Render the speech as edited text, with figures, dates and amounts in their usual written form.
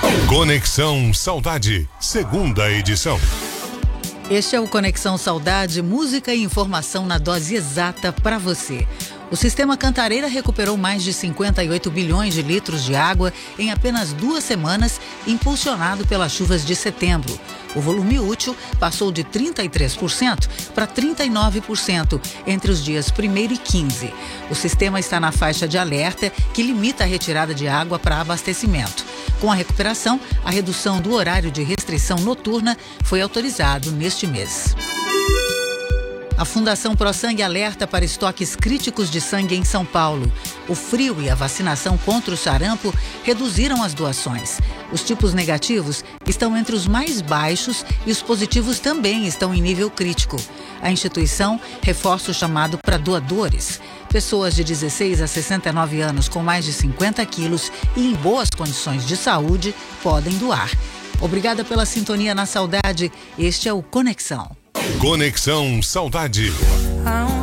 Conexão Saudade, segunda edição. Este é o Conexão Saudade, música e informação na dose exata para você. O Sistema Cantareira recuperou mais de 58 bilhões de litros de água em apenas 2 semanas, impulsionado pelas chuvas de setembro. O volume útil passou de 33% para 39% entre os dias 1º e 15. O sistema está na faixa de alerta que limita a retirada de água para abastecimento. Com a recuperação, a redução do horário de restrição noturna foi autorizado neste mês. A Fundação ProSangue alerta para estoques críticos de sangue em São Paulo. O frio e a vacinação contra o sarampo reduziram as doações. Os tipos negativos estão entre os mais baixos e os positivos também estão em nível crítico. A instituição reforça o chamado para doadores. Pessoas de 16 a 69 anos com mais de 50 quilos e em boas condições de saúde podem doar. Obrigada pela sintonia na saudade. Este é o Conexão. Conexão Saudade.